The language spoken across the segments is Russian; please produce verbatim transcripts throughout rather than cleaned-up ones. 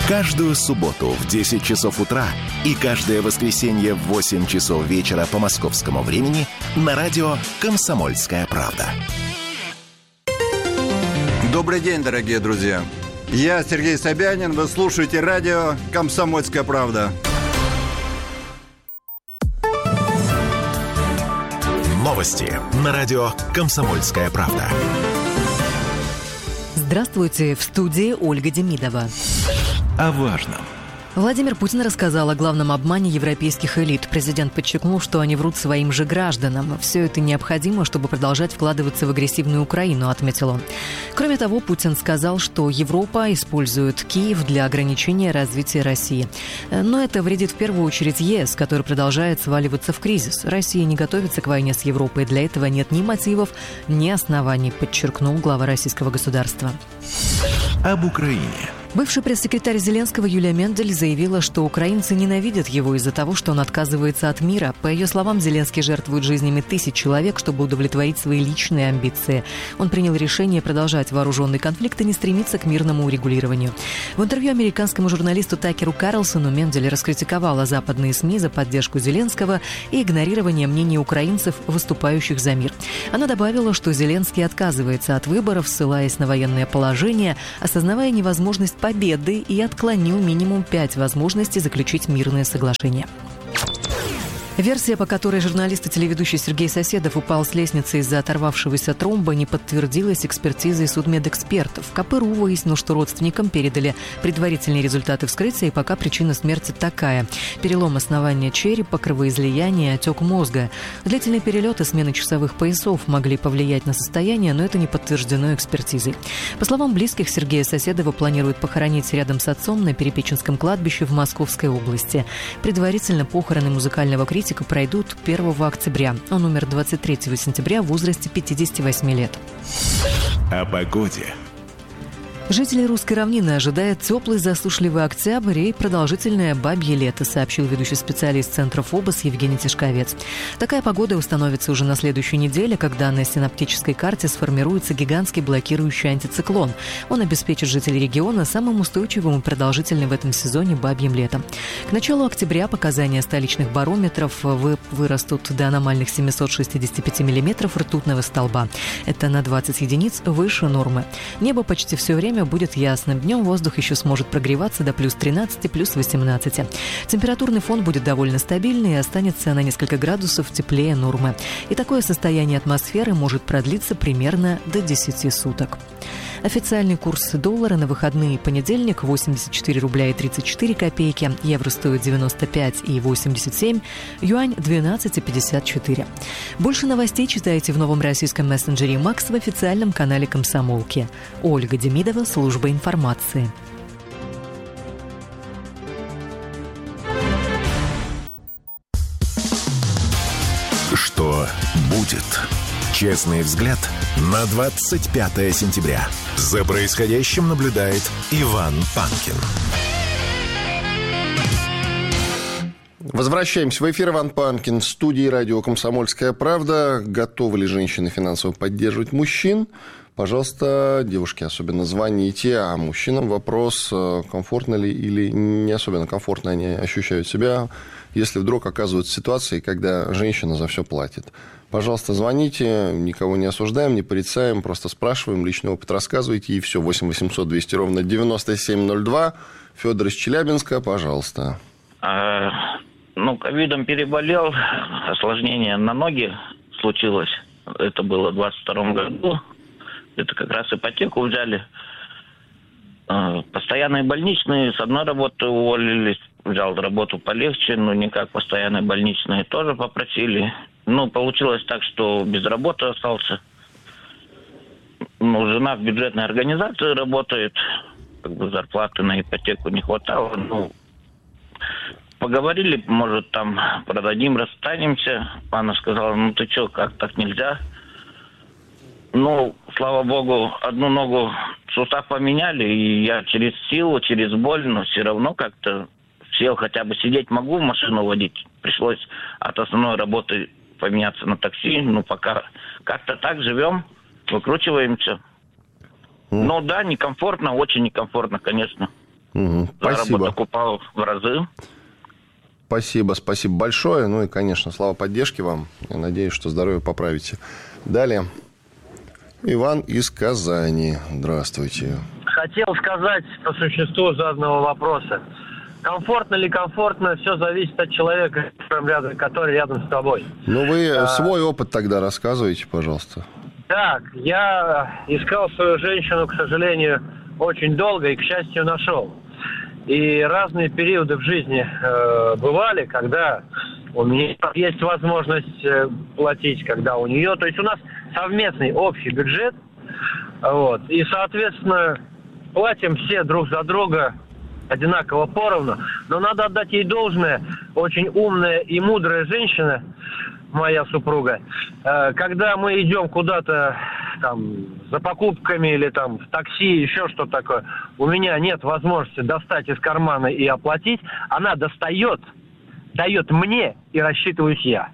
Каждую субботу в десять часов утра и каждое воскресенье в восемь часов вечера по московскому времени на радио «Комсомольская правда». Добрый день, дорогие друзья. Я Сергей Собянин. Вы слушаете радио «Комсомольская правда». Новости на радио «Комсомольская правда». Здравствуйте, в студии Ольга Демидова. О важном. Владимир Путин рассказал о главном обмане европейских элит. Президент подчеркнул, что они врут своим же гражданам. Все это необходимо, чтобы продолжать вкладываться в агрессивную Украину, отметил он. Кроме того, Путин сказал, что Европа использует Киев для ограничения развития России. Но это вредит в первую очередь ЕС, который продолжает сваливаться в кризис. Россия не готовится к войне с Европой. Для этого нет ни мотивов, ни оснований, подчеркнул глава российского государства. Об Украине. Бывший пресс-секретарь Зеленского Юлия Мендель заявила, что украинцы ненавидят его из-за того, что он отказывается от мира. По ее словам, Зеленский жертвует жизнями тысяч человек, чтобы удовлетворить свои личные амбиции. Он принял решение продолжать вооруженный конфликт и не стремиться к мирному урегулированию. В интервью американскому журналисту Такеру Карлсону Мендель раскритиковала западные СМИ за поддержку Зеленского и игнорирование мнений украинцев, выступающих за мир. Она добавила, что Зеленский отказывается от выборов, ссылаясь на военное положение, осознавая невозможность победы, и отклонил минимум пять возможностей заключить мирное соглашение. Версия, по которой журналист и телеведущий Сергей Соседов упал с лестницы из-за оторвавшегося тромба, не подтвердилась экспертизой судмедэкспертов. КПРУ выяснил, что родственникам передали предварительные результаты вскрытия, и пока причина смерти такая: перелом основания черепа, кровоизлияние, отек мозга. Длительный перелет и смена часовых поясов могли повлиять на состояние, но это не подтверждено экспертизой. По словам близких, Сергея Соседова планируют похоронить рядом с отцом на Перепеченском кладбище в Московской области. Предварительно похороны музыкального критика пройдут первого октября. Он умер двадцать третьего сентября в возрасте пятидесяти восьми лет. О погоде. Жители Русской равнины ожидают теплый засушливый октябрь и продолжительное бабье лето, сообщил ведущий специалист Центра ФОБОС Евгений Тишковец. Такая погода установится уже на следующей неделе, когда на синоптической карте сформируется гигантский блокирующий антициклон. Он обеспечит жителей региона самым устойчивым и продолжительным в этом сезоне бабьим летом. К началу октября показания столичных барометров вырастут до аномальных семисот шестидесяти пяти миллиметров ртутного столба. Это на двадцать единиц выше нормы. Небо почти все время будет ясным. Днем воздух еще сможет прогреваться до плюс тринадцати, плюс восемнадцати. Температурный фон будет довольно стабильный и останется на несколько градусов теплее нормы. И такое состояние атмосферы может продлиться примерно до десяти суток. Официальный курс доллара на выходные: понедельник восемьдесят четыре рубля и тридцать четыре копейки, евро стоит девяносто пять и восемьдесят семь, юань двенадцать и пятьдесят четыре. Больше новостей читайте в новом российском мессенджере Макс в официальном канале Комсомолки. Ольга Демидова, служба информации. Что будет? Честный взгляд на двадцать пятое сентября. За происходящим наблюдает Иван Панкин. Возвращаемся в эфир. Иван Панкин, в студии радио «Комсомольская правда». Готовы ли женщины финансово поддерживать мужчин? Пожалуйста, девушки, особенно звоните. А мужчинам вопрос, комфортно ли или не особенно комфортно они ощущают себя, если вдруг оказываются в ситуации, когда женщина за все платит. Пожалуйста, звоните, никого не осуждаем, не порицаем, просто спрашиваем, личный опыт рассказывайте, и все. восемь восемьсот двести ровно девяносто семь ноль два. Федор из Челябинска, пожалуйста. А, ну, ковидом переболел, осложнение на ноги случилось. Это было в двадцать втором году. Это как раз ипотеку взяли. А, постоянные больничные, с одной работы уволились. Взял работу полегче, но никак постоянные больничные тоже попросили. Ну, получилось так, что без работы остался. Ну, жена в бюджетной организации работает. Как бы зарплаты на ипотеку не хватало. Ну, поговорили, может, там продадим, расстанемся. Она сказала, ну ты что, как так нельзя? Ну, слава богу, одну ногу сустав поменяли, и я через силу, через боль, но все равно как-то сел, хотя бы сидеть могу, машину водить. Пришлось от основной работы поменяться на такси. Ну, пока как-то так живем, выкручиваемся. Mm. Ну, да, некомфортно, очень некомфортно, конечно. Угу. Спасибо. Заработок упал в разы. Спасибо, спасибо большое. Ну и, конечно, слова поддержки вам. Я надеюсь, что здоровье поправите. Далее. Иван из Казани. Здравствуйте. Хотел сказать по существу заданного вопроса. Комфортно ли комфортно, все зависит от человека, который рядом с тобой. Ну, вы а... свой опыт тогда рассказывайте, пожалуйста. Так, я искал свою женщину, к сожалению, очень долго и, к счастью, нашел. И разные периоды в жизни э, бывали, когда у меня есть возможность э, платить, когда у нее. То есть у нас совместный общий бюджет. Вот, и, соответственно, платим все друг за друга одинаково поровну. Но надо отдать ей должное. Очень умная и мудрая женщина, моя супруга. Э, когда мы идем куда-то там за покупками или там в такси, еще что такое, у меня нет возможности достать из кармана и оплатить, она достает, дает мне и рассчитываюсь я.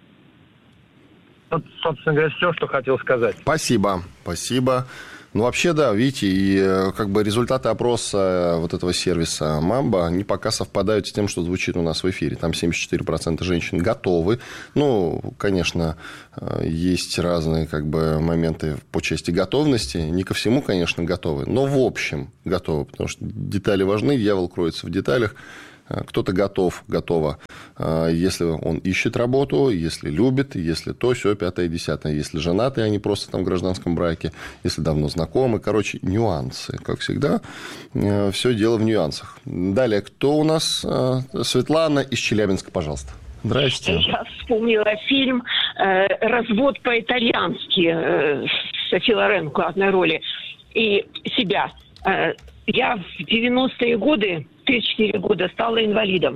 Вот, собственно говоря, все, что хотел сказать. Спасибо, спасибо. Ну, вообще, да, видите, и как бы результаты опроса вот этого сервиса Мамба, они пока совпадают с тем, что звучит у нас в эфире. Там семьдесят четыре процента женщин готовы. Ну, конечно, есть разные как бы моменты по части готовности. Не ко всему, конечно, готовы, но в общем готовы, потому что детали важны, дьявол кроется в деталях. Кто-то готов, готова, если он ищет работу, если любит, если то, сё, пятое, десятое, если женаты, а не просто там в гражданском браке, если давно знакомы. Короче, нюансы. Как всегда, все дело в нюансах. Далее, кто у нас? Светлана из Челябинска, пожалуйста. Здравствуйте. Я вспомнила фильм э, «Развод по-итальянски» э, с Софи Лорен в главной роли. И себя. Э, я в девяностые годы, тридцать четыре года, стала инвалидом.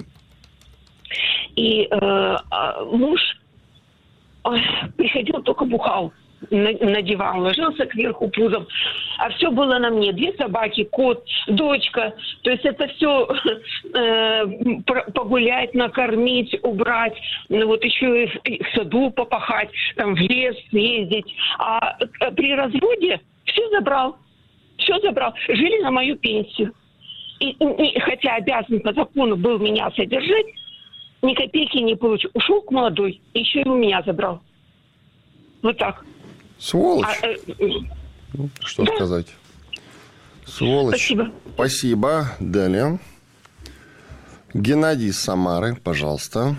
И э, муж э, приходил, только бухал на, на диван, ложился кверху пузом. А все было на мне. Две собаки, кот, дочка. То есть это все э, погулять, накормить, убрать. Ну, вот еще и в саду попахать, там, в лес ездить. А при разводе все забрал. Все забрал. Жили на мою пенсию. И, и, хотя обязан по закону был меня содержать, ни копейки не получил. Ушел к молодой, еще и у меня забрал. Вот так. Сволочь. А, э, Что да. сказать? Сволочь. Спасибо. Спасибо. Далее. Геннадий из Самары, пожалуйста.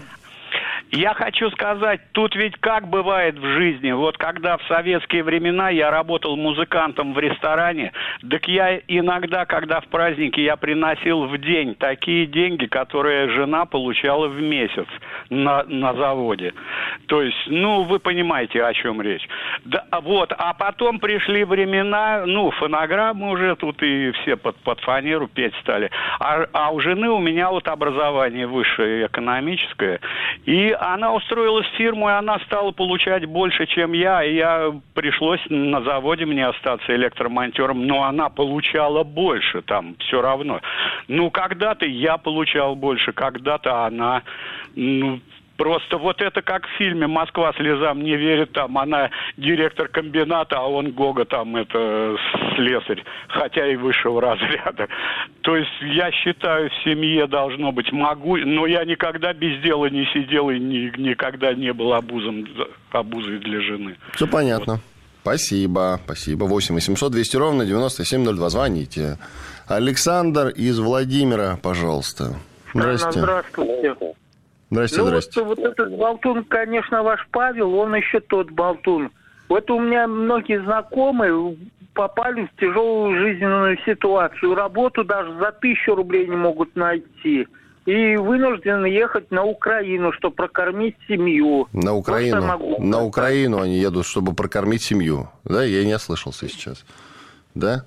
Я хочу сказать, тут ведь как бывает в жизни. Вот когда в советские времена я работал музыкантом в ресторане, так я иногда, когда в праздники, я приносил в день такие деньги, которые жена получала в месяц на, на заводе. То есть, ну, вы понимаете, о чем речь. Да, вот, а потом пришли времена, ну, фонограммы уже тут и все под, под фанеру петь стали. А, а у жены у меня вот образование высшее экономическое, и она устроилась в фирму, и она стала получать больше, чем я. И я пришлось на заводе мне остаться электромонтером, но она получала больше там все равно. Ну, когда-то я получал больше, когда-то она... Ну, просто вот это как в фильме «Москва слезам не верит», там она директор комбината, а он Гога там это слесарь, хотя и высшего разряда. То есть я считаю, в семье должно быть могу, но я никогда без дела не сидел и ни, никогда не был обузом, обузой для жены. Все понятно. Вот. Спасибо, спасибо. восемь восемьсот двести ровно девяносто семь ноль два. Звоните. Александр из Владимира, пожалуйста. Здравствуйте. Здравствуйте. Здрасте, ну, здрасте. Вот, вот этот болтун, конечно, ваш Павел, он еще тот болтун. Вот у меня многие знакомые попали в тяжелую жизненную ситуацию. Работу даже за тысячу рублей не могут найти. И вынуждены ехать на Украину, чтобы прокормить семью. На Украину? Могу... На Украину они едут, чтобы прокормить семью. Да, я не ослышался сейчас. Да?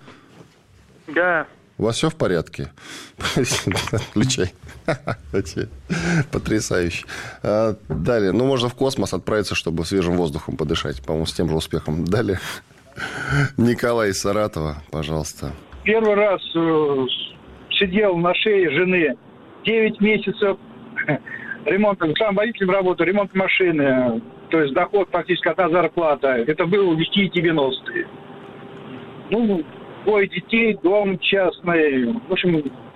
Да. У вас все в порядке? Отключай. Потрясающе. Далее. Ну, можно в космос отправиться, чтобы свежим воздухом подышать. По-моему, с тем же успехом. Далее. Николай из Саратова, пожалуйста. Первый раз э, сидел на шее жены девять месяцев ремонтом. Сам водителем работаю, ремонт машины. То есть доход практически одна зарплата. Это было в лихие девяностые. Ну, двое детей, дом частный. В общем,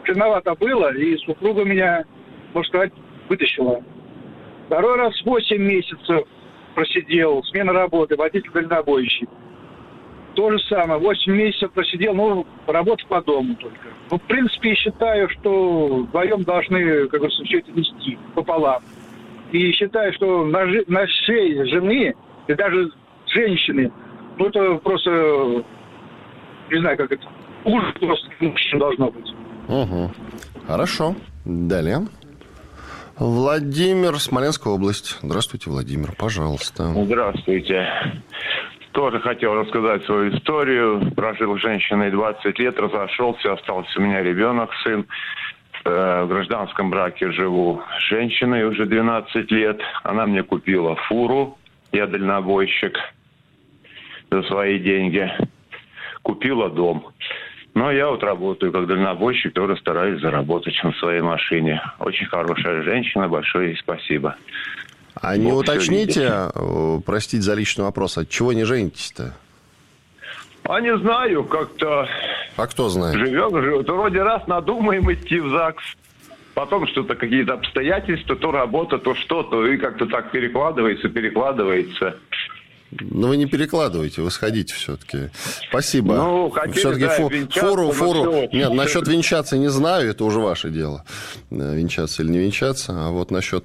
Тяжеловато было, и супруга меня, можно сказать, вытащила. Второй раз восемь месяцев просидел, смена работы, водитель-дальнобойщик. То же самое, восемь месяцев просидел, ну, работа по дому только. Ну, в принципе, я считаю, что вдвоем должны, как говорится, все это нести пополам. И считаю, что на, жи- на шее жены, и даже женщины, ну, это просто, не знаю, как это, ужас просто мужчин должно быть. Угу. Хорошо. Далее. Владимир, Смоленская область. Здравствуйте, Владимир, пожалуйста. Здравствуйте. Тоже хотел рассказать свою историю. Прожил с женщиной двадцать лет, разошелся, остался у меня ребенок, сын. В гражданском браке живу с женщиной уже двенадцать лет. Она мне купила фуру, я дальнобойщик, за свои деньги. Купила дом. Но я вот работаю как дальнобойщик, тоже стараюсь заработать на своей машине. Очень хорошая женщина, большое ей спасибо. А не уточните, простите за личный вопрос, от чего не женитесь-то? А не знаю, как-то... А кто знает? Живем, живем. То вроде раз надумаем идти в ЗАГС, потом что-то, какие-то обстоятельства, то работа, то что-то, и как-то так перекладывается, перекладывается. Ну, вы не перекладываете, вы сходите все-таки. Спасибо. Ну, хотели, все-таки да, фу, фуру, фуру. Все. Нет, насчет венчаться не знаю, это уже ваше дело. Венчаться или не венчаться. А вот насчет